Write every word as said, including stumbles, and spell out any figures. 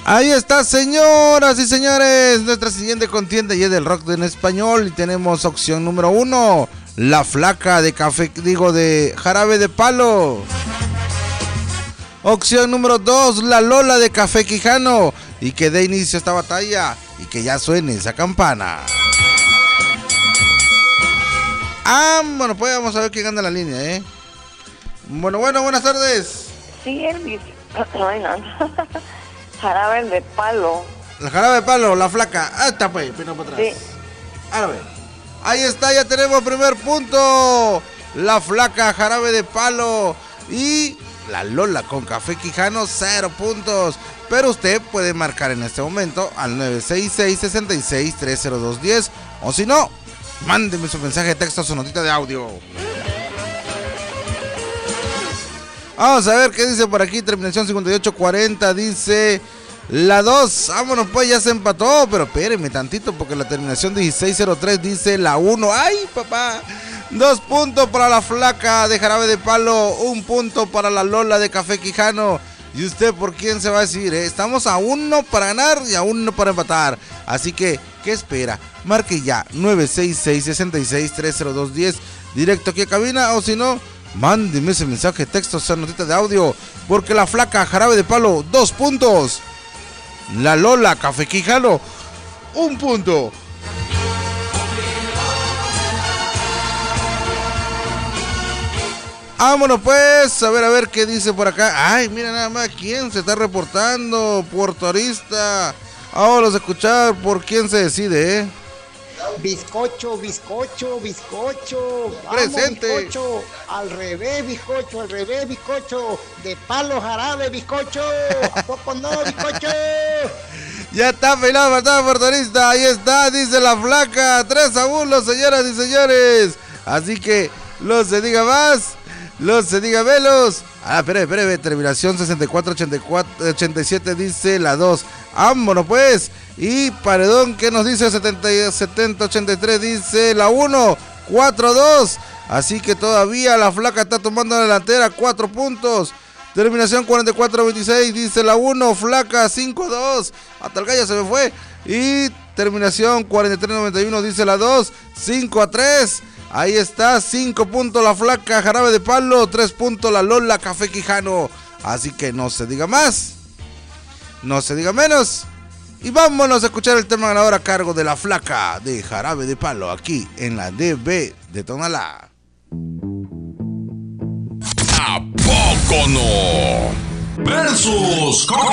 Ahí está, señoras y señores, nuestra siguiente contienda y es del rock en español. Y tenemos opción número uno, La Flaca de café, digo de Jarabe de Palo. Opción número dos, La Lola de Café Quijano. Y que dé inicio a esta batalla y que ya suene esa campana. Ah, bueno, pues vamos a ver quién anda en la línea, ¿eh? Bueno, bueno, buenas tardes. Sí, Elvis. Jarabe de Palo. La Jarabe de Palo, La Flaca. Ah, está pues, pino para atrás. Sí. A ver. Ahí está, ya tenemos primer punto. La Flaca, Jarabe de Palo. Y La Lola con Café Quijano, cero puntos. Pero usted puede marcar en este momento al nueve seis seis, seis seis, tres cero dos uno cero. O si no, mándeme su mensaje de texto o su notita de audio. Vamos a ver qué dice por aquí. Terminación cincuenta y ocho cuarenta. Dice la dos. Vámonos pues, ya se empató. Pero espérenme tantito porque la terminación dieciséis cero tres dice la uno. ¡Ay, papá! Dos puntos para La Flaca de Jarabe de Palo. Un punto para La Lola de Café Quijano. ¿Y usted por quién se va a decir? Eh? Estamos a uno para ganar y a uno para empatar. Así que, ¿qué espera? Marque ya nueve seis seis, seis seis, tres cero dos uno cero directo aquí a cabina. O si no, mándeme ese mensaje de texto, esa notita de audio. Porque La Flaca, Jarabe de Palo, dos puntos. La Lola, Café Quijano, un punto. Vámonos pues, a ver, a ver qué dice por acá. Ay, mira nada más quién se está reportando. Puerto Arista. Vamos a escuchar por quién se decide, ¿eh? Bizcocho, bizcocho, bizcocho. Presente. Vamos, bizcocho. Al revés, bizcocho, al revés, bizcocho. De Palo, Jarabe, bizcocho. ¿A poco no, bizcocho? Ya está pelado, está Puerto Arista. Ahí está, dice La Flaca. tres a uno, señoras y señores. Así que, no se diga más. No se diga menos. Ah, espere, espere, terminación sesenta y cuatro ochenta y siete dice la dos. Vámonos pues. Y Paredón, ¿qué nos dice? setenta, setenta ochenta y tres dice la uno. cuatro dos. Así que todavía La Flaca está tomando la delantera. cuatro puntos. Terminación cuarenta y cuatro veintiséis dice la uno. Flaca cinco dos. Hasta el gallo se me fue. Y terminación cuarenta y tres noventa y uno dice la dos. cinco a tres. Ahí está, cinco puntos La Flaca, Jarabe de Palo, tres puntos La Lola, Café Quijano. Así que no se diga más, no se diga menos. Y vámonos a escuchar el tema ganador a cargo de La Flaca de Jarabe de Palo, aquí en la D B de Tonalá. ¿A poco no? Versus con